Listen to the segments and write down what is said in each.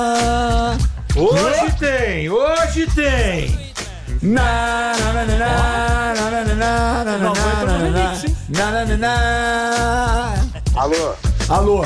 Hoje tem. Alô.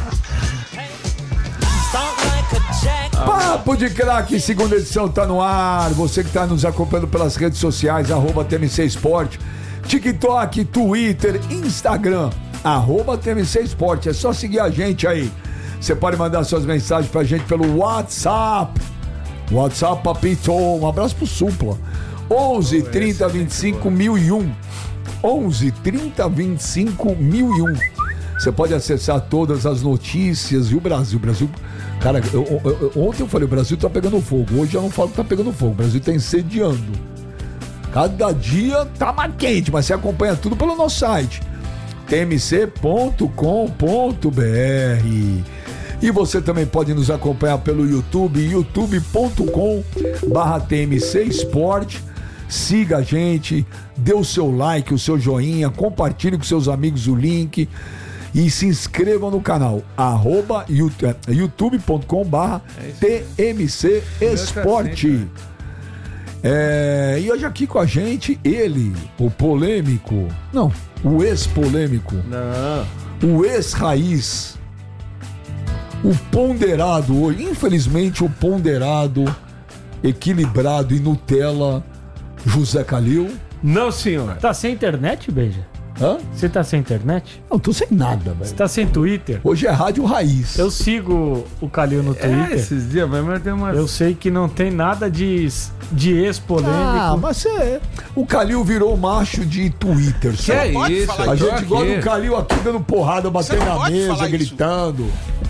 Papo de Craque, segunda edição tá no ar. Você que tá nos acompanhando pelas redes sociais, @TMC Esporte, TikTok, Twitter, Instagram, @TMC Esporte. É só seguir a gente aí. Você pode mandar suas mensagens pra gente pelo WhatsApp, papito. Um abraço pro Supla. 11 30 25 1001. 11 30 25 1001. Você pode acessar todas as notícias e o Brasil. Cara, ontem eu falei, o Brasil tá pegando fogo. Hoje eu não falo que tá pegando fogo. O Brasil tá incendiando. Cada dia tá mais quente, mas você acompanha tudo pelo nosso site, tmc.com.br. E você também pode nos acompanhar pelo YouTube, youtube.com/TMC Esporte. Siga a gente, dê o seu like, o seu joinha, compartilhe com seus amigos o link e se inscreva no canal, youtube.com/TMC Esporte. E hoje aqui com a gente, ele, o polêmico, não, o ex-polêmico, o ex-raiz, o ponderado hoje, infelizmente o ponderado, equilibrado e Nutella, José Calil. Não, senhor. Tá sem internet, Beija? Hã? Você tá sem internet? Não, tô sem nada, velho. Você tá sem Twitter? Hoje é rádio raiz. Eu sigo o Calil no Twitter. Esses dias, mas tem uma... Eu sei que não tem nada de ex-polêmico. Mas o Calil virou macho de Twitter. Que é isso? A gente gosta do Calil aqui dando porrada, batendo na mesa, gritando.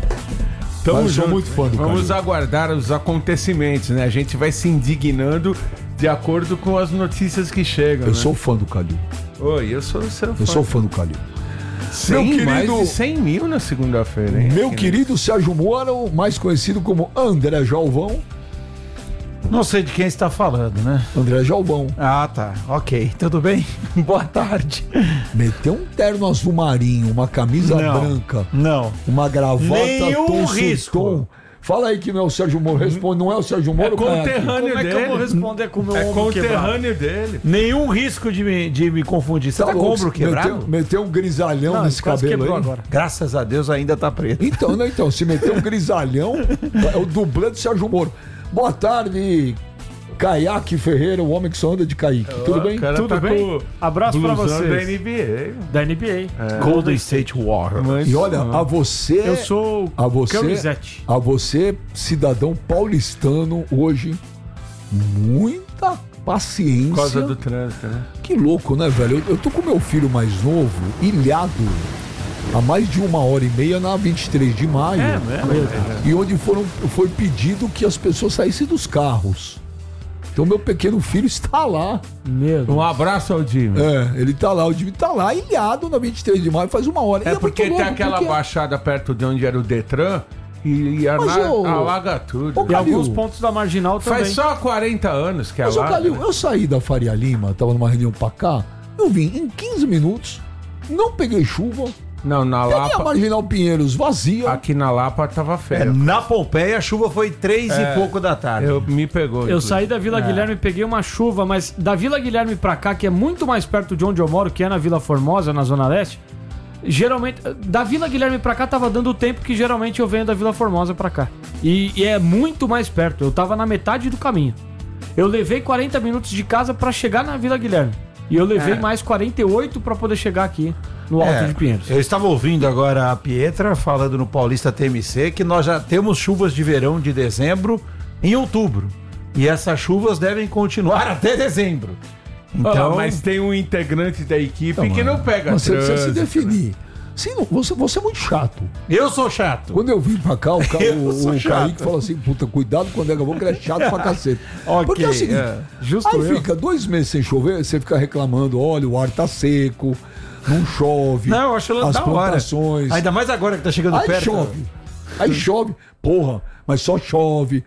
Eu sou muito fã do Calil. Vamos aguardar os acontecimentos, né? A gente vai se indignando de acordo com as notícias que chegam. Eu sou fã do Calil. Oi, eu sou seu fã. Eu sou fã do Calil. Meu querido, mais de 100 mil na segunda-feira, hein? Meu querido Sérgio Moro, mais conhecido como André Jalvão. Não sei de quem você está falando, né? André Jalvão. Ah, tá. Ok. Tudo bem? Boa tarde. Meteu um terno azul marinho, uma camisa branca. Não. Uma gravata nenhum risco. Fala aí que não é o Sérgio Moro. Responde, não é o Sérgio Moro. É conterrâneo dele. Como é que eu vou responder com o meu ombro conterrâneo quebrado? dele. Nenhum risco de me confundir. Você tá com o ombro quebrado? Meteu um grisalhão nesse cabelo aí. Agora. Graças a Deus ainda tá preto. Então, se meter um grisalhão, é o dublê do Sérgio Moro. Boa tarde, Caiaque Ferreira, o homem que só anda de Kaique. Tudo bem? Tudo bem? Abraço pra vocês. Da NBA. Da NBA. Golden State Warriors. E olha, a você... Eu sou Camisete. A você, cidadão paulistano, hoje, muita paciência. Por causa do trânsito, né? Que louco, né, velho? Eu tô com meu filho mais novo, ilhado, há mais de 1h30 na 23 de maio. É mesmo? E onde foi pedido que as pessoas saíssem dos carros. Então meu pequeno filho está lá. Um abraço ao Jimmy. Ele tá lá, o Jimmy tá lá, ilhado na 23 de maio, faz 1 hora. É porque tem aquela baixada perto de onde era o Detran e alaga tudo. E alguns pontos da Marginal também. Faz só 40 anos que alaga. Mas, Calil, eu saí da Faria Lima, tava numa reunião pra cá, eu vim em 15 minutos, não peguei chuva. Não, na Lapa. A Marginal Pinheiros vazia. Aqui na Lapa tava feio. Na Pompeia a chuva foi 3 e pouco da tarde. Me pegou. Eu saí da Vila Guilherme e peguei uma chuva, mas da Vila Guilherme pra cá, que é muito mais perto de onde eu moro, que é na Vila Formosa, na Zona Leste, geralmente, da Vila Guilherme pra cá tava dando o tempo que geralmente eu venho da Vila Formosa pra cá. E é muito mais perto, eu tava na metade do caminho. Eu levei 40 minutos de casa pra chegar na Vila Guilherme. E eu levei mais 48 pra poder chegar aqui no Alto de Pinheiros. Eu estava ouvindo agora a Pietra falando no Paulista TMC que nós já temos chuvas de verão de dezembro em outubro. E essas chuvas devem continuar até dezembro. Então, mas tem um integrante da equipe que não pega trânsito. Você precisa se definir. Sim, você é muito chato. Eu sou chato. Quando eu vim pra cá, o Kaique falou assim, puta, cuidado quando é que eu vou, que ele é chato pra cacete. Porque é o seguinte, aí fica 2 meses sem chover, você fica reclamando, olha, o ar tá seco, não chove. Não, eu acho as da plantações. Hora. Ainda mais agora que tá chegando perto. Aí chove. Porra, mas só chove.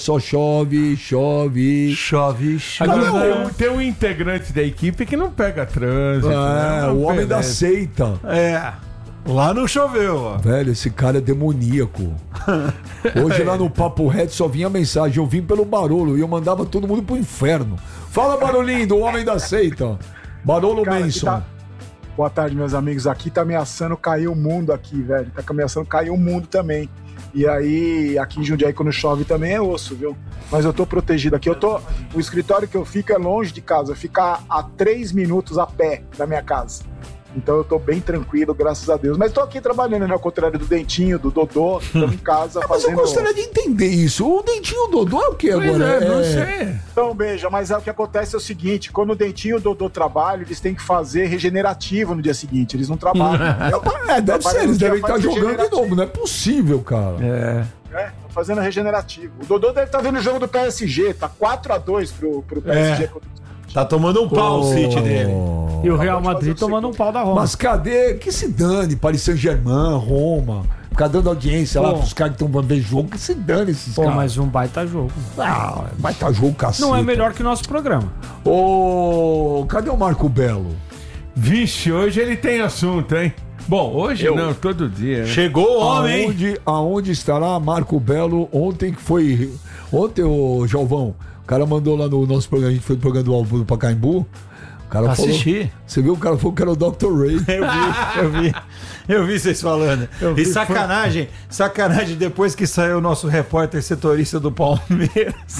Agora tem um integrante da equipe que não pega trânsito. O homem da seita. Lá não choveu, ó. Velho, esse cara é demoníaco. Hoje lá no Papo Reto só vinha mensagem. Eu vim pelo Barolo e eu mandava todo mundo pro inferno. Fala, Barolinho, o homem da seita. Barolo Cara, Manson. Boa tarde, meus amigos. Aqui tá ameaçando cair o mundo aqui, velho. Tá ameaçando cair o mundo também. E aí, aqui em Jundiaí, quando chove também é osso, viu? Mas eu tô protegido aqui. O escritório que eu fico é longe de casa. Fica a 3 minutos a pé da minha casa. Então eu tô bem tranquilo, graças a Deus. Mas tô aqui trabalhando, né? Ao contrário do Dentinho, do Dodô. Tô em casa Mas fazendo... eu gostaria de entender isso. O Dentinho Dodô é o que agora? Não sei. Então, Beija, mas o que acontece é o seguinte: quando o Dentinho e o Dodô trabalham, eles têm que fazer regenerativo no dia seguinte. Eles não trabalham. Entendeu? Deve ser. Eles devem estar faz jogando de regenerativo. novo. Não é possível, cara. Tô fazendo regenerativo. O Dodô deve estar vendo o jogo do PSG. Tá 4-2 pro PSG. Tá tomando um pau o City dele. E o Real Madrid tomando um pau da Roma. Mas cadê? Que se dane? Paris Saint-Germain, Roma. Ficar dando audiência lá pros caras que estão vendo jogo. Que se dane esses Pô, caras. mas um baita jogo. Vai estar jogo cacete. Não é melhor que o nosso programa. Cadê o Marco Belo? Vixe, hoje ele tem assunto, hein? Bom, hoje não, todo dia. Né? Chegou o homem, hein? Aonde estará Marco Belo? Ontem, o Galvão, o cara mandou lá no nosso programa, a gente foi no programa do Alvo do Pacaembu. O cara Assisti. falou, você viu, o cara falou que era o Dr. Ray. Eu vi vocês falando. E sacanagem, depois que saiu o nosso repórter setorista do Palmeiras,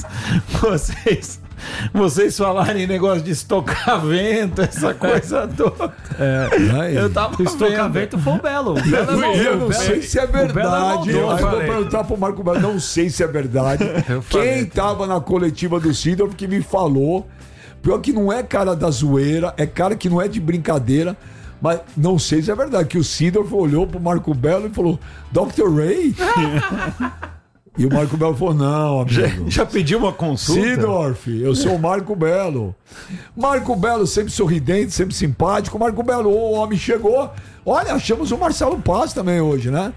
vocês falarem negócio de estocamento, essa coisa toda. Eu tava O estocamento foi o Belo. O Belo Eu não sei se é verdade. Belo Aí eu vou perguntar pro Marco Belo, não sei se é verdade. Quem tava na coletiva do Sidorf que me falou, pior que não é cara da zoeira, é cara que não é de brincadeira, mas não sei se é verdade, que o Sidorf olhou pro Marco Belo e falou, Dr. Ray? E o Marco Belo falou, não, amigo. Já pediu uma consulta? Sidorf, eu sou o Marco Belo. Marco Belo sempre sorridente, sempre simpático. Marco Belo, o homem chegou. Olha, achamos o Marcelo Paz também hoje, né?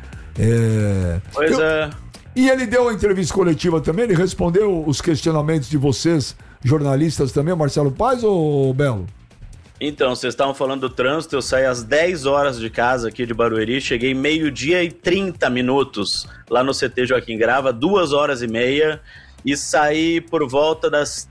E ele deu a entrevista coletiva também, ele respondeu os questionamentos de vocês, jornalistas também, o Marcelo Paz ou Belo? Então, vocês estavam falando do trânsito, eu saí às 10 horas de casa aqui de Barueri, cheguei 12h30 lá no CT Joaquim Grava, 2h30, e saí por volta das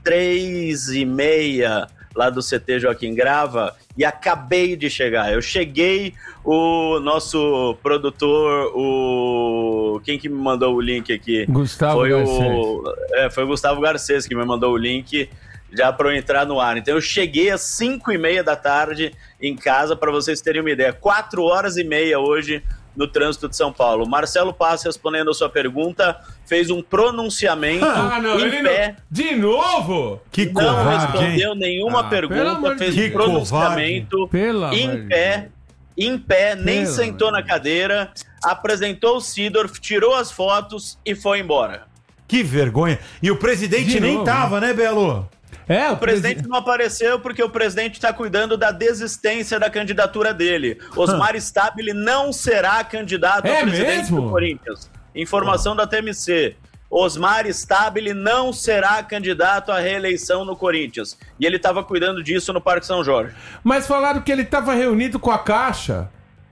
3h30 lá do CT Joaquim Grava e acabei de chegar. Eu cheguei, o nosso produtor, quem que me mandou o link aqui? Gustavo Garcês. Foi o Gustavo Garcês que me mandou o link já para eu entrar no ar. Então eu cheguei às 5h30 da tarde em casa, para vocês terem uma ideia. 4h30 hoje no trânsito de São Paulo. Marcelo Paz, respondendo a sua pergunta, fez um pronunciamento em pé. De novo? Que não covarde, respondeu hein? nenhuma pergunta, fez um pronunciamento em pé, nem sentou na cadeira, apresentou o Sidorf, tirou as fotos e foi embora. Que vergonha. E o presidente nem tava, né, Belo? O presidente não apareceu porque o presidente está cuidando da desistência da candidatura dele. Osmar Stabile não será candidato a presidente do Corinthians. Informação da TMC. Osmar Stabile não será candidato à reeleição no Corinthians. E ele estava cuidando disso no Parque São Jorge. Mas falaram que ele estava reunido com a Caixa.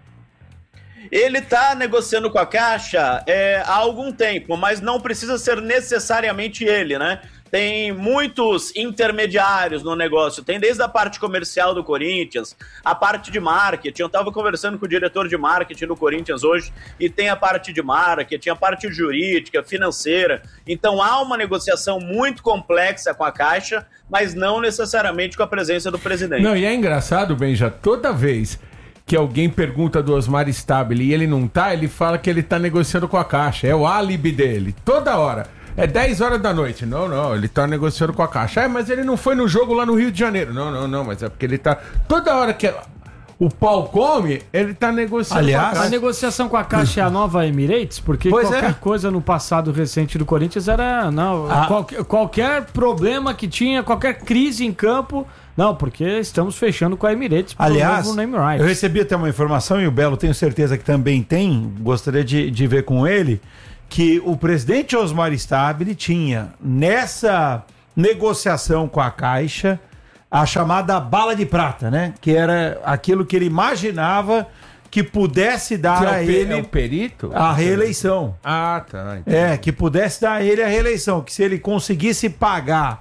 Ele está negociando com a Caixa há algum tempo, mas não precisa ser necessariamente ele, né? Tem muitos intermediários no negócio, tem desde a parte comercial do Corinthians, a parte de marketing. Eu estava conversando com o diretor de marketing do Corinthians hoje, e tem a parte de marketing, a parte jurídica, financeira. Então há uma negociação muito complexa com a Caixa, mas não necessariamente com a presença do presidente. Não, e é engraçado, Benja, toda vez que alguém pergunta do Osmar Stabile e ele não tá, ele fala que ele tá negociando com a Caixa. É o álibi dele, toda hora. É 10 horas da noite. Não, ele tá negociando com a Caixa. Mas ele não foi no jogo lá no Rio de Janeiro. Não, mas é porque ele tá... Toda hora que o pau come, ele tá negociando com a Caixa. A negociação com a Caixa é a nova Emirates? Porque qualquer coisa no passado recente do Corinthians era... Qualquer problema que tinha, qualquer crise em campo... Não, porque estamos fechando com a Emirates. Aliás, eu recebi até uma informação, e o Belo tenho certeza que também tem, gostaria de ver com ele, que o presidente Osmar Stabile tinha, nessa negociação com a Caixa, a chamada bala de prata, né? Que era aquilo que ele imaginava que pudesse dar Que a ele é o perito? a reeleição. Ah, tá. Entendi. Que pudesse dar a ele a reeleição, que se ele conseguisse pagar,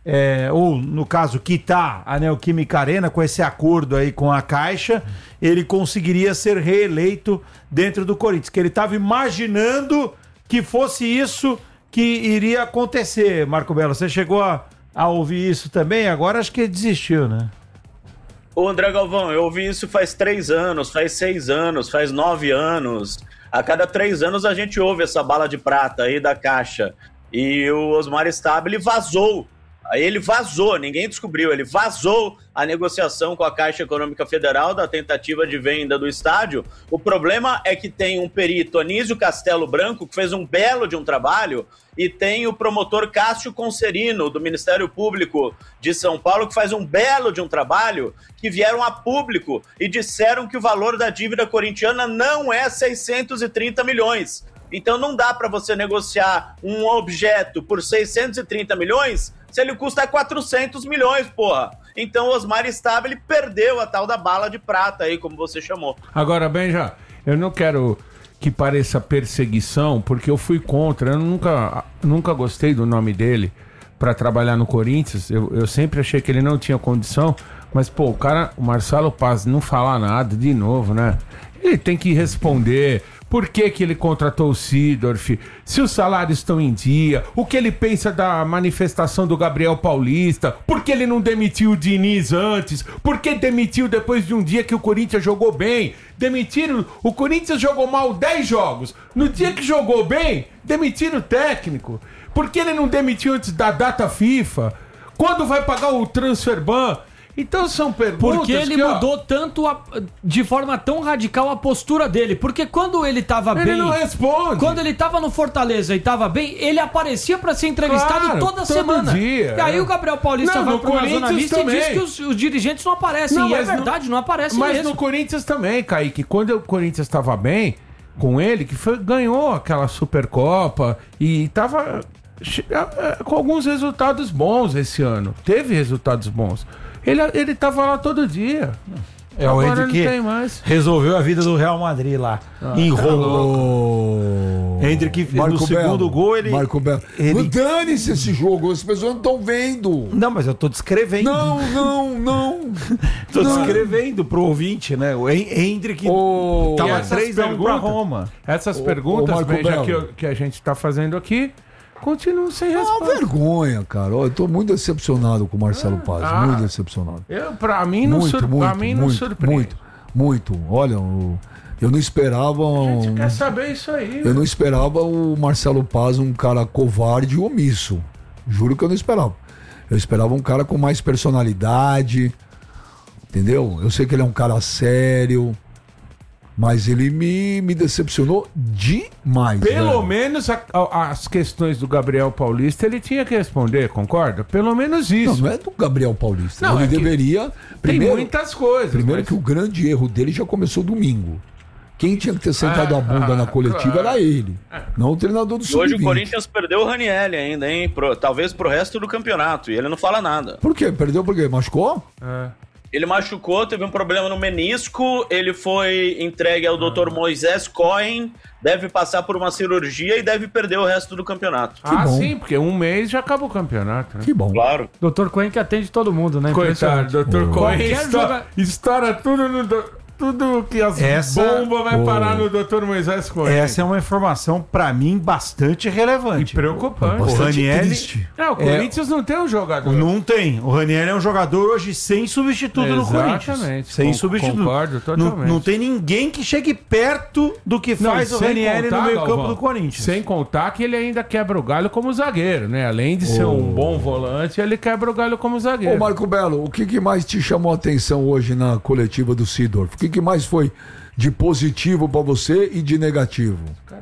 ou no caso quitar a Neoquímica Arena com esse acordo aí com a Caixa, ele conseguiria ser reeleito dentro do Corinthians, que ele estava imaginando que fosse isso que iria acontecer. Marco Belo, você chegou a ouvir isso também? Agora acho que ele desistiu, né? Ô André Galvão, eu ouvi isso faz 3 anos, faz 6 anos, faz 9 anos. A cada 3 anos a gente ouve essa bala de prata aí da Caixa. E o Osmar Stabile vazou. Ele vazou, ninguém descobriu, ele vazou a negociação com a Caixa Econômica Federal da tentativa de venda do estádio. O problema é que tem um perito, Anísio Castelo Branco, que fez um belo de um trabalho, e tem o promotor Cássio Concerino, do Ministério Público de São Paulo, que faz um belo de um trabalho, que vieram a público e disseram que o valor da dívida corintiana não é 630 milhões. Então não dá para você negociar um objeto por 630 milhões se ele custa 400 milhões, porra. Então Osmar Stabile perdeu a tal da bala de prata aí, como você chamou. Agora, Benja, eu não quero que pareça perseguição, porque eu fui contra. Eu nunca gostei do nome dele para trabalhar no Corinthians. Eu sempre achei que ele não tinha condição. Mas, pô, o Marcelo Paz, não falar nada de novo, né? Ele tem que responder. Por que ele contratou o Seedorf? Se os salários estão em dia? O que ele pensa da manifestação do Gabriel Paulista? Por que ele não demitiu o Diniz antes? Por que demitiu depois de um dia que o Corinthians jogou bem? Demitiram... O Corinthians jogou mal 10 jogos. No dia que jogou bem, demitiram o técnico. Por que ele não demitiu antes da data FIFA? Quando vai pagar o transfer ban? Então são perguntas. Porque ele mudou tanto de forma tão radical a postura dele. Porque quando ele tava bem. Ele não responde. Quando ele tava no Fortaleza e tava bem, ele aparecia pra ser entrevistado Claro, toda todo semana. dia, E aí o Gabriel Paulista Não, vai no pro Corinthians jornalista e diz também. que os dirigentes não aparecem. Não, e é mas verdade, não aparecem Mas mesmo. no Corinthians também, Kaique. Quando o Corinthians estava bem com ele, ganhou aquela Supercopa e tava com alguns resultados bons esse ano. Teve resultados bons. Ele tava lá todo dia. O Agora Hendrick não tem mais. resolveu a vida do Real Madrid lá. Enrolou. Hendrick no segundo gol, ele... Marco Belo. ele- Dane-se esse jogo, as pessoas não estão vendo. Não, mas eu tô descrevendo. Não. Tô descrevendo pro ouvinte, né? O Hendrick Ô, tava E essas 3-1 pra perguntas? Roma. Essas perguntas, Marco Benja, Belo. que a gente tá fazendo aqui, continuam sem É uma resposta. vergonha, cara. Ó, eu tô muito decepcionado com o Marcelo Paz. Muito decepcionado. Pra mim não surpreende. Muito. Olha, eu não esperava. A gente quer saber isso aí. Eu não esperava o Marcelo Paz um cara covarde e omisso. Juro que eu não esperava. Eu esperava um cara com mais personalidade. Entendeu? Eu sei que ele é um cara sério. Mas ele me decepcionou demais. Pelo velho. menos as questões do Gabriel Paulista ele tinha que responder, concorda? Pelo menos isso. Não é do Gabriel Paulista. Não, ele é que deveria. Tem muitas coisas. Primeiro mas- que o grande erro dele já começou domingo. Quem tinha que ter sentado a bunda na coletiva claro. era ele, não o treinador do E hoje Sub-20. o Corinthians perdeu o Ranieri ainda, hein? Talvez pro resto do campeonato. E ele não fala nada. Por quê? Perdeu por quê? Machucou? Ele machucou, teve um problema no menisco, ele foi entregue ao Dr. Moisés Cohen, deve passar por uma cirurgia e deve perder o resto do campeonato. bom. Sim, porque um mês já acaba o campeonato. Né? Que bom. Claro. Dr. Cohen que atende todo mundo, né? Coitado, Dr. Cohen Qualquer joga- estoura tudo no... Tudo que as bombas vai parar no Dr. Moisés Cohen. Essa é uma informação, pra mim, bastante relevante. E preocupante. O Bastante Ranieri triste. O Corinthians não tem um jogador. não tem. O Ranieri é um jogador hoje sem substituto no Corinthians. Exatamente. Sem substituto. Concordo totalmente. Não tem ninguém que chegue perto do que faz Não, o sem Ranieri contar, no meio campo Galvão, do Corinthians. Sem contar que ele ainda quebra o galho como zagueiro, né? Além de ser um bom volante, ele quebra o galho como zagueiro. Ô, Marco Belo, o que mais te chamou a atenção hoje na coletiva do Seedorf? O que mais foi de positivo pra você e de negativo?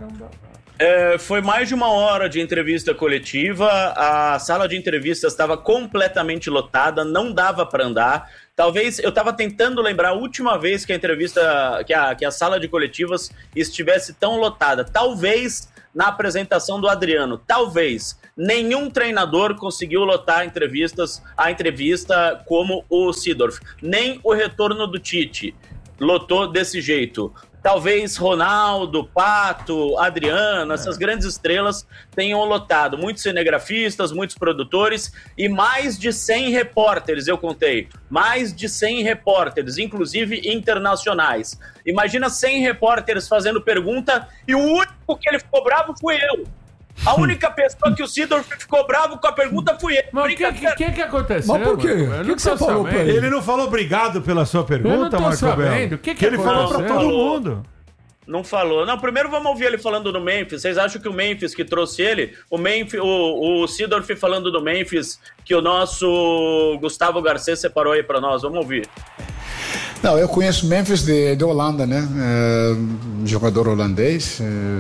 Foi mais de 1 hora de entrevista coletiva, a sala de entrevistas estava completamente lotada, não dava para andar. Talvez, eu estava tentando lembrar a última vez que a entrevista, que a sala de coletivas estivesse tão lotada. Talvez na apresentação do Adriano, talvez. Nenhum treinador conseguiu lotar a entrevista como o Seedorf, nem o retorno do Tite. lotou desse jeito. Talvez Ronaldo, Pato, Adriano, essas grandes estrelas tenham lotado. Muitos cinegrafistas, muitos produtores e mais de 100 repórteres, eu contei. Mais de 100 repórteres, inclusive internacionais. Imagina 100 repórteres fazendo pergunta e o único que ele ficou bravo fui eu. A única pessoa que o Seedorf ficou bravo com a pergunta fui eu. Mas o que aconteceu? Mas por quê? O que você falou pra ele? Ele não falou obrigado pela sua pergunta, Marco Belo? O que ele falou pra todo mundo. Não falou. Não, primeiro vamos ouvir ele falando do Memphis. Vocês acham que o Memphis que trouxe ele? O Seedorf falando do Memphis, que o nosso Gustavo Garcês separou aí pra nós. Vamos ouvir. Não, eu conheço Memphis de Holanda, né? Jogador holandês.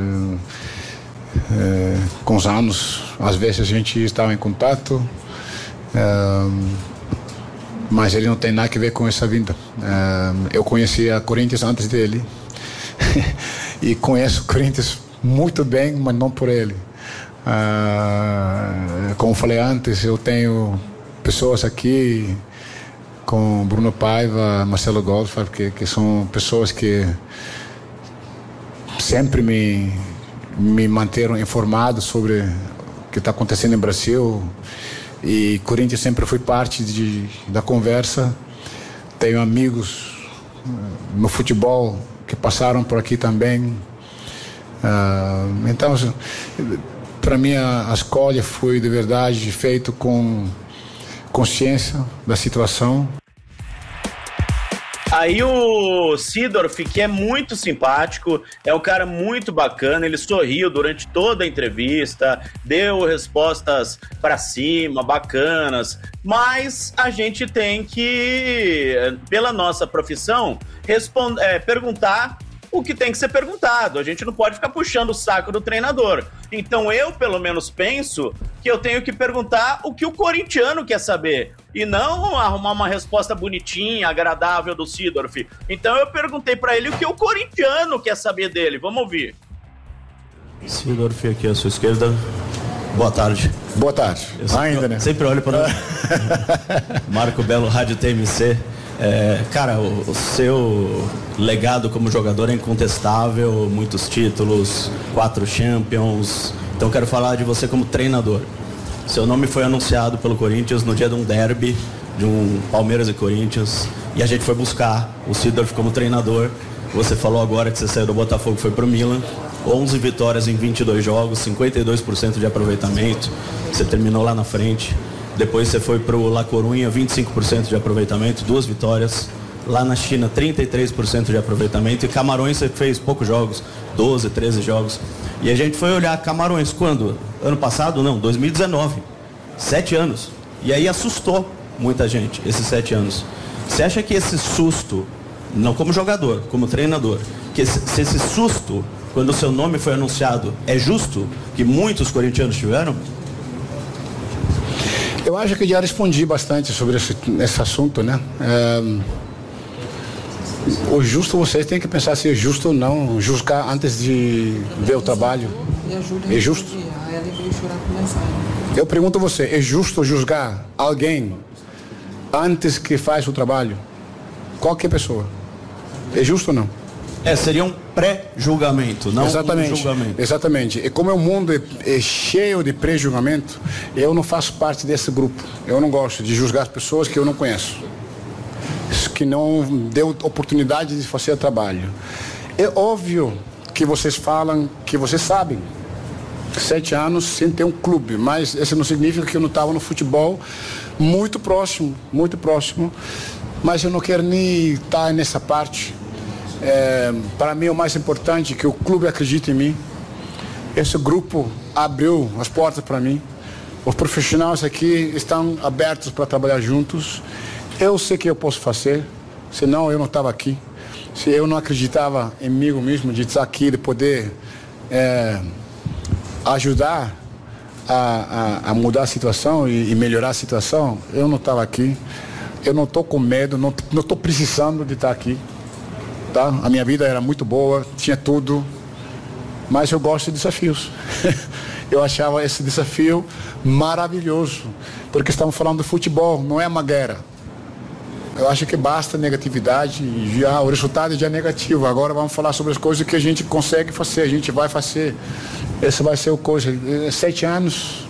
Com os anos, às vezes a gente estava em contato, mas ele não tem nada a ver com essa vinda. Eu conhecia a Corinthians antes dele e conheço o Corinthians muito bem, mas não por ele. Como falei antes, eu tenho pessoas aqui com Bruno Paiva, Marcelo Goldfarb, que são pessoas que sempre me manteram informado sobre o que está acontecendo no Brasil, e Corinthians sempre foi parte da conversa. Tenho amigos no futebol que passaram por aqui também. Então, para mim a escolha foi de verdade feito com consciência da situação. Aí o Seedorf, que é muito simpático, é um cara muito bacana, ele sorriu durante toda a entrevista, deu respostas pra cima, bacanas, mas a gente tem que, pela nossa profissão, perguntar o que tem que ser perguntado. A gente não pode ficar puxando o saco do treinador. Então eu, pelo menos, penso que eu tenho que perguntar o que o corintiano quer saber e não arrumar uma resposta bonitinha, agradável do Seedorf. Então eu perguntei pra ele o que o corintiano quer saber dele. Vamos ouvir. Seedorf, aqui à sua esquerda. Boa tarde. Boa tarde. Ainda, né? Sempre olho para Marco Belo, Rádio TMC. Cara, o seu legado como jogador é incontestável, muitos títulos, 4 Champions. Então quero falar de você como treinador. Seu nome foi anunciado pelo Corinthians no dia de um derby, de um Palmeiras e Corinthians, e a gente foi buscar o Seedorf como treinador. Você falou agora que você saiu do Botafogo e foi pro Milan. 11 vitórias em 22 jogos, 52% de aproveitamento. Você terminou lá na frente. Depois você foi pro La Coruña, 25% de aproveitamento, 2 vitórias. Lá na China, 33% de aproveitamento. E Camarões você fez poucos jogos, 12, 13 jogos. E a gente foi olhar Camarões quando? Ano passado? Não, 2019. 7 anos. E aí assustou muita gente, esses 7 anos. Você acha que esse susto, não como jogador, como treinador, que esse susto, quando o seu nome foi anunciado, é justo que muitos corintianos tiveram? Eu acho que já respondi bastante sobre esse assunto, né? O justo, vocês têm que pensar se é justo ou não, julgar antes de ver o trabalho. É justo? Eu pergunto a você, é justo julgar alguém antes que faz o trabalho? Qualquer pessoa. É justo ou não? Seria um pré-julgamento, não exatamente, um julgamento. Exatamente. E como o mundo é cheio de pré-julgamento, eu não faço parte desse grupo. Eu não gosto de julgar pessoas que eu não conheço, que não deu oportunidade de fazer trabalho. É óbvio que vocês falam, que vocês sabem, 7 anos sem ter um clube, mas isso não significa que eu não estava no futebol muito próximo, mas eu não quero nem estar nessa parte. Para mim o mais importante é que o clube acredite em mim. Esse grupo abriu as portas para mim. Os profissionais aqui estão abertos para trabalhar juntos. Eu sei que eu posso fazer, senão eu não estava aqui. Se eu não acreditava em mim mesmo, de estar aqui, de poder ajudar a mudar a situação e melhorar a situação, eu não estava aqui. Eu não estou com medo, não estou precisando de estar aqui. Tá? A minha vida era muito boa, tinha tudo, mas eu gosto de desafios. Eu achava esse desafio maravilhoso, porque estamos falando de futebol, não é uma guerra. Eu acho que basta negatividade, o resultado já é negativo. Agora vamos falar sobre as coisas que a gente consegue fazer, a gente vai fazer. Essa vai ser a coisa. 7 anos,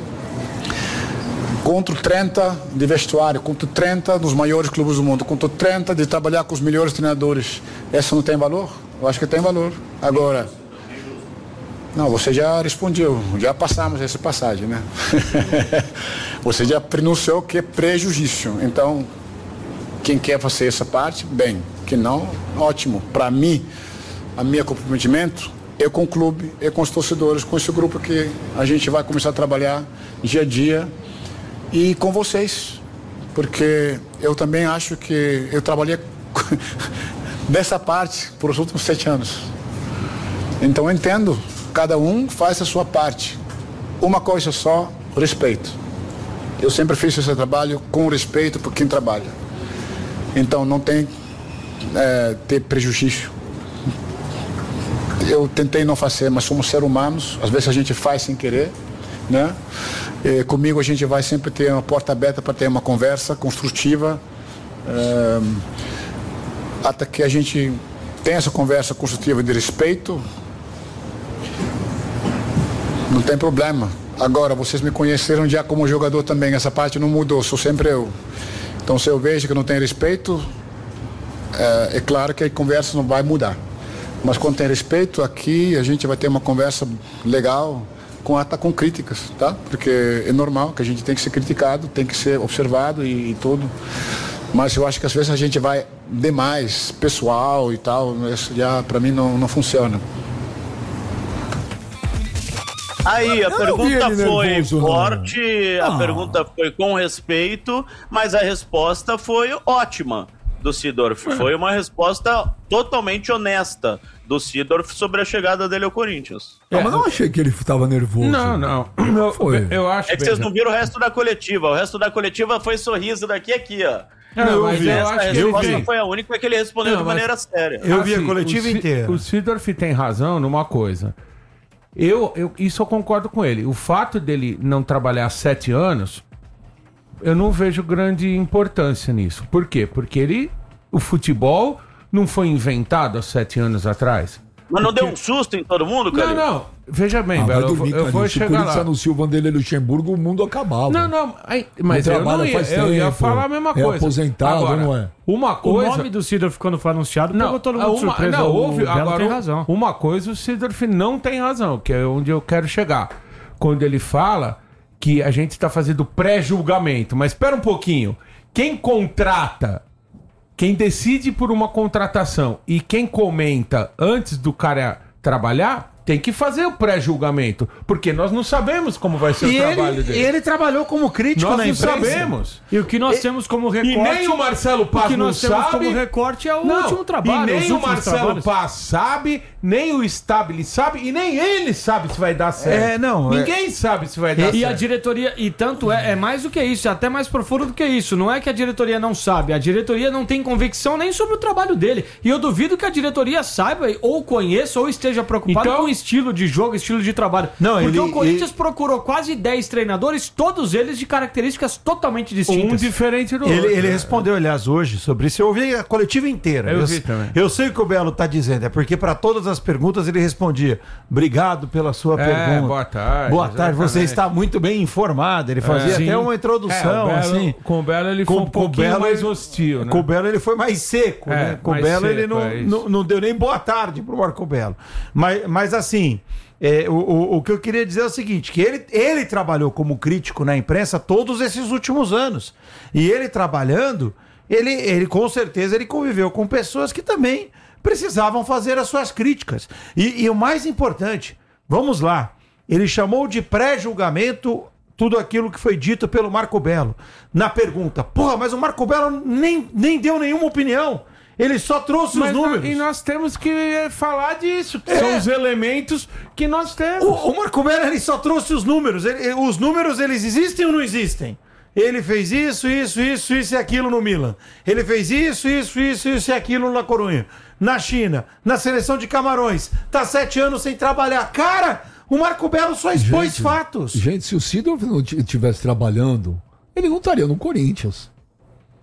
contra 30 de vestuário, contra 30 dos maiores clubes do mundo, contra 30 de trabalhar com os melhores treinadores. Essa não tem valor? Eu acho que tem valor. Agora, não, você já respondeu, já passamos essa passagem, né? Você já pronunciou que é prejuízo. Então, quem quer fazer essa parte, bem. Que não, ótimo. Para mim, a minha comprometimento é com o clube, é com os torcedores, com esse grupo que a gente vai começar a trabalhar dia a dia e com vocês. Porque eu também acho que eu trabalhei dessa parte por os últimos 7 anos. Então eu entendo, cada um faz a sua parte. Uma coisa só, respeito. Eu sempre fiz esse trabalho com respeito por quem trabalha. Então não tem ter prejuízo. Eu tentei não fazer, mas somos seres humanos, às vezes a gente faz sem querer, né? Comigo a gente vai sempre ter uma porta aberta para ter uma conversa construtiva, até que a gente tenha essa conversa construtiva de respeito, não tem problema. Agora, vocês me conheceram já como jogador também, essa parte não mudou, sou sempre eu. Então, se eu vejo que não tem respeito, é claro que a conversa não vai mudar. Mas quando tem respeito, aqui a gente vai ter uma conversa legal, com críticas, tá? Porque é normal que a gente tem que ser criticado, tem que ser observado e tudo. Mas eu acho que às vezes a gente vai demais, pessoal e tal, isso já para mim não funciona. Aí, a pergunta foi forte, a pergunta foi com respeito, mas a resposta foi ótima do Seedorf. Foi uma resposta totalmente honesta do Seedorf sobre a chegada dele ao Corinthians. Mas eu não achei que ele estava nervoso. Não. Eu acho que vocês não viram o resto da coletiva. O resto da coletiva foi sorriso daqui a aqui, ó. A resposta foi a única que ele respondeu de maneira séria. Eu vi a coletiva inteira. O Seedorf tem razão numa coisa. Isso eu concordo com ele. O fato dele não trabalhar há 7 anos, eu não vejo grande importância nisso. Por quê? Porque o futebol não foi inventado há 7 anos atrás. Mas não deu um susto em todo mundo, cara? Não. Veja bem, Belo, eu vou chegar lá. Se o Corinthians anuncia o Vanderlei Luxemburgo, o mundo acabava. Mas eu ia falar a mesma coisa. É aposentado, agora, não é? Uma coisa... O nome do Seedorf, quando foi anunciado, pegou todo mundo de surpresa. Agora, tem razão. Uma coisa o Seedorf não tem razão, que é onde eu quero chegar. Quando ele fala que a gente está fazendo pré-julgamento. Mas espera um pouquinho. Quem contrata, quem decide por uma contratação e quem comenta antes do cara trabalhar, tem que fazer o pré-julgamento, porque nós não sabemos como vai ser o trabalho dele. E ele trabalhou como crítico nós na imprensa. Nós não sabemos. E o que nós temos como recorte... E nem o Marcelo Paz não sabe... O que nós temos como recorte é o último trabalho. E nem o Marcelo Paz sabe, nem o Stabile sabe, e nem ele sabe se vai dar certo. Ninguém sabe se vai dar certo. E a diretoria... E tanto é mais do que isso, é até mais profundo do que isso. Não é que a diretoria não sabe, a diretoria não tem convicção nem sobre o trabalho dele. E eu duvido que a diretoria saiba, ou conheça, ou esteja preocupado com o estilo de jogo, estilo de trabalho. Porque o Corinthians procurou quase 10 treinadores, todos eles de características totalmente distintas. Um diferente do outro. Ele respondeu, aliás, hoje sobre isso. Eu ouvi a coletiva inteira. Eu vi também. Eu sei o que o Belo está dizendo. É porque para todas as perguntas ele respondia: obrigado pela sua pergunta. Boa tarde. Boa tarde, você está muito bem informado. Ele fazia até uma introdução. Com o Belo ele foi um pouquinho mais hostil. Né? Com o Belo ele foi mais seco. Né? Com o Belo ele não deu nem boa tarde pro Marco Belo. Mas assim... o que eu queria dizer é o seguinte, que ele trabalhou como crítico na imprensa todos esses últimos anos. E ele trabalhando, ele com certeza ele conviveu com pessoas que também precisavam fazer as suas críticas. E o mais importante, vamos lá, ele chamou de pré-julgamento tudo aquilo que foi dito pelo Marco Belo. Na pergunta, mas o Marco Belo nem deu nenhuma opinião. Ele só trouxe os números. E nós temos que falar disso, que são os elementos que nós temos. O Marco Belo, ele só trouxe os números. Os números, eles existem ou não existem? Ele fez isso e aquilo no Milan. Ele fez isso e aquilo na Corunha. Na China, na seleção de Camarões. Tá 7 anos sem trabalhar. Cara, o Marco Belo só expôs fatos. Gente, se o Seedorf não estivesse trabalhando, ele não estaria no Corinthians.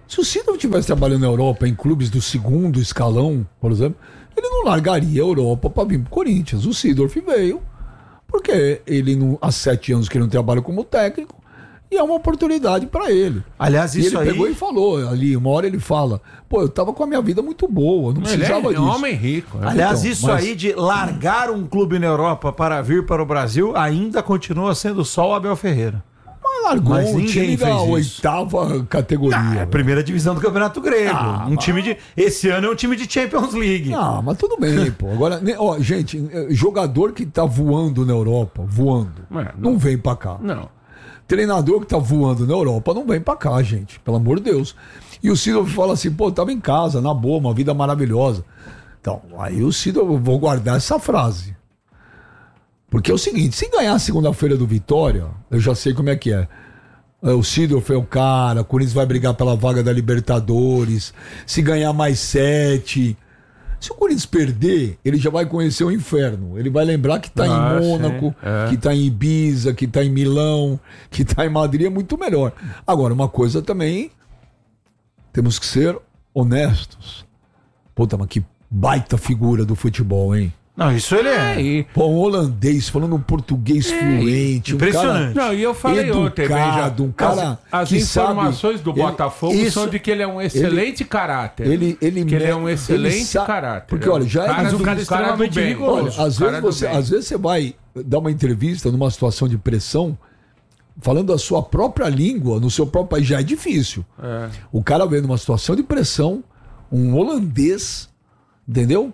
Se o Sidorf estivesse trabalhando na Europa, em clubes do segundo escalão, por exemplo, ele não largaria a Europa para vir pro Corinthians. O Sidorf veio porque ele não, há 7 anos que ele não trabalha como técnico e é uma oportunidade para ele. Aliás, e isso ele aí... pegou e falou ali, uma hora ele fala, pô, eu tava com a minha vida muito boa, não precisava disso. É um homem rico. Aliás, Então, isso aí de largar um clube na Europa para vir para o Brasil ainda continua sendo só o Abel Ferreira. Mas largou Mas um ninguém time da fez isso. 8ª categoria. É a primeira divisão do Campeonato Grego. Time de... Esse ano é um time de Champions League. Ah, mas tudo bem, pô. Agora, ó, gente, jogador que tá voando na Europa, não vem pra cá. Não. Treinador que tá voando na Europa não vem pra cá, gente. Pelo amor de Deus. E o Sidorf fala assim, pô, tava em casa, na boa, uma vida maravilhosa. Então, aí o Sidorf, eu vou guardar essa frase. Porque é o seguinte, se ganhar a segunda-feira do Vitória, eu já sei como é que é. O Sidorf é o cara, o Corinthians vai brigar pela vaga da Libertadores. Se ganhar mais 7... Se o Corinthians perder, ele já vai conhecer o inferno. Ele vai lembrar que tá em Mônaco, que tá em Ibiza, que tá em Milão, que tá em Madrid, é muito melhor. Agora, uma coisa também, temos que ser honestos. Puta, mas que baita figura do futebol, hein? Não, isso ele é. Pô, um holandês falando um português fluente. Impressionante. Um cara não, e eu falei ontem, educado, um cara as que informações sabe, do Botafogo são de que ele é um excelente caráter. Ele é um excelente caráter. Porque, olha, já cara é do cara extremamente rigoroso. Olha, às vezes você vai dar uma entrevista numa situação de pressão, falando a sua própria língua, no seu próprio país, já é difícil. O cara vem numa situação de pressão, um holandês, entendeu?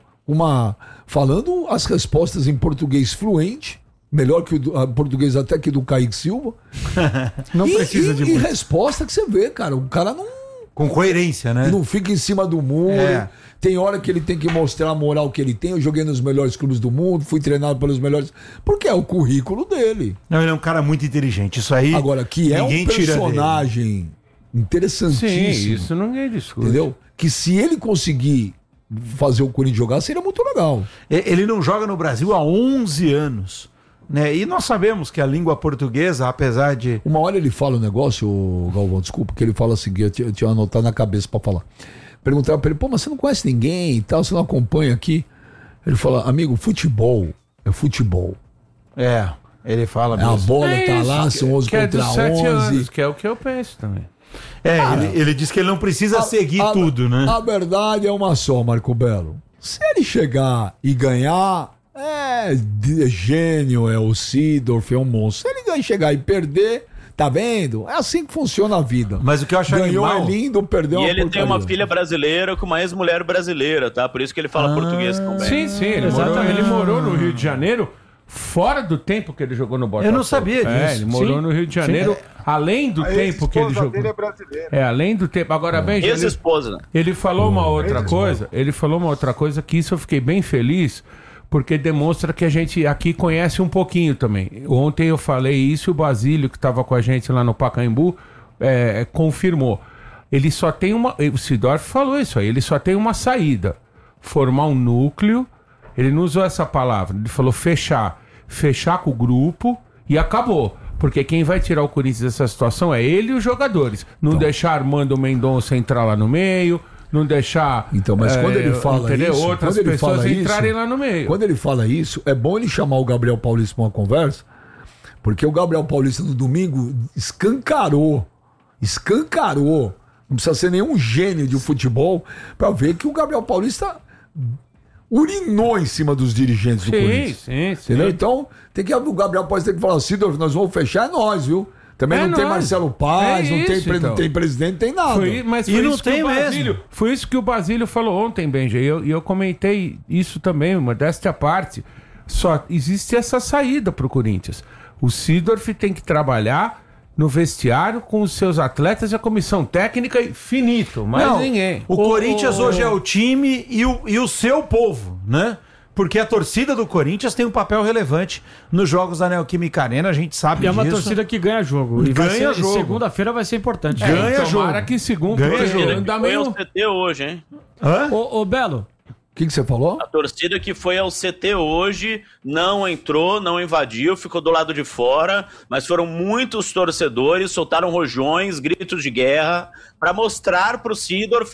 Falando as respostas em português fluente, melhor que o português até que do Kaique Silva. Não precisa de muito. E resposta que você vê, cara. O cara não... Com coerência, né? Não fica em cima do muro. Tem hora que ele tem que mostrar a moral que ele tem. Eu joguei nos melhores clubes do mundo, fui treinado pelos melhores... Porque é o currículo dele. Não, ele é um cara muito inteligente. Isso aí... Agora, que é um personagem interessantíssimo. Sim, isso ninguém discute. Entendeu? Que se ele conseguir fazer o Corinthians jogar, seria muito legal. Ele não joga no Brasil há 11 anos. Né? E nós sabemos que a língua portuguesa, apesar de... Uma hora ele fala um negócio, Galvão, desculpa, que ele fala assim, eu tinha anotado na cabeça pra falar. Perguntaram pra ele, pô, mas você não conhece ninguém e tal, você não acompanha aqui? Ele fala, amigo, futebol é futebol. Ele fala mesmo. A bola tá lá, são 11 contra 11. Anos, que é o que eu penso também. Ele diz que ele não precisa seguir tudo, né? A verdade é uma só, Marco Belo. Se ele chegar e ganhar, é gênio, é o Sidorf, é um monstro. Se ele chegar e perder, tá vendo? É assim que funciona a vida. Mas o que eu acho Ganhou animal... é lindo, perdeu E uma ele porcaria. tem uma filha brasileira com uma ex-mulher brasileira, tá? Por isso que ele fala português também. Sim, ele morou no Rio de Janeiro fora do tempo que ele jogou no Botafogo. Eu não sabia disso. Ele morou no Rio de Janeiro, além do tempo que ele jogou. Dele é brasileira. Além do tempo. Agora, bem, Ex-esposa. ele falou uma outra coisa. Ele falou uma outra coisa que isso eu fiquei bem feliz, porque demonstra que a gente aqui conhece um pouquinho também. Ontem eu falei isso e o Basílio, que estava com a gente lá no Pacaembu, confirmou. Ele só tem uma... O Sidorf falou isso aí. Ele só tem uma saída. Formar um núcleo. Ele não usou essa palavra. Ele falou fechar. Fechar com o grupo e acabou. Porque quem vai tirar o Corinthians dessa situação é ele e os jogadores. Não deixar Armando Mendonça entrar lá no meio... Não deixar. Então, mas quando ele fala isso, outras quando ele pessoas fala entrarem isso, lá no meio. Quando ele fala isso, é bom ele chamar o Gabriel Paulista para uma conversa, porque o Gabriel Paulista no domingo escancarou. Não precisa ser nenhum gênio de futebol para ver que o Gabriel Paulista urinou em cima dos dirigentes do Corinthians. Sim. Entendeu? Então, o Gabriel Paulista tem que falar assim, nós vamos fechar, é nós, viu? Também não tem Marcelo Paz, não tem presidente, não tem nada. Mas foi isso que o Basílio, foi isso que o Basílio falou ontem, Benja. E eu comentei isso também, modéstia à parte. Só existe essa saída pro Corinthians. O Sidorf tem que trabalhar no vestiário com os seus atletas e a comissão técnica finito, mas ninguém. O Corinthians hoje é o time e o seu povo, né? Porque a torcida do Corinthians tem um papel relevante nos jogos da Neoquímica Arena, a gente sabe disso. É uma torcida que ganha jogo. E ganha jogo. Segunda-feira vai ser importante. Ganha jogo. Tomara que segunda Ele foi ao CT hoje, hein? Ô, Belo, O que você falou? A torcida que foi ao CT hoje não entrou, não invadiu, ficou do lado de fora, mas foram muitos torcedores, soltaram rojões, gritos de guerra, para mostrar pro Seedorf